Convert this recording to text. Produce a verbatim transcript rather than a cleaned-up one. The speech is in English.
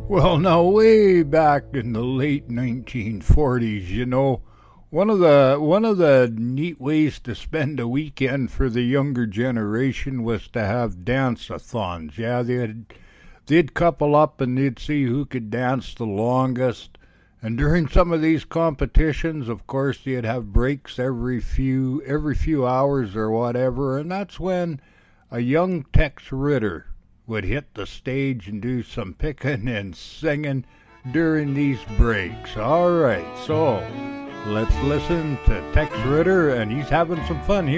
Well, now, way back in the late nineteen forties, you know, one of the one of the neat ways to spend a weekend for the younger generation was to have dance-a-thons. Yeah, they'd they'd couple up and they'd see who could dance the longest. And during some of these competitions, of course, you'd have breaks every few every few hours or whatever, and that's when a young Tex Ritter would hit the stage and do some picking and singing during these breaks. All right, so let's listen to Tex Ritter, and he's having some fun here.